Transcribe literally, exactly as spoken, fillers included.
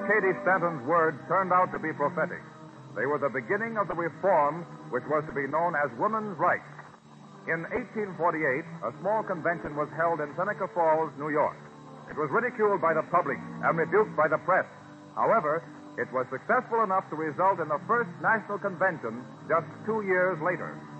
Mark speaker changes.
Speaker 1: Cady Stanton's words turned out to be prophetic. They were the beginning of the reform which was to be known as women's rights. In eighteen forty-eight, a small convention was held in Seneca Falls, New York. It was ridiculed by the public and rebuked by the press. However, it was successful enough to result in the first national convention just two years later.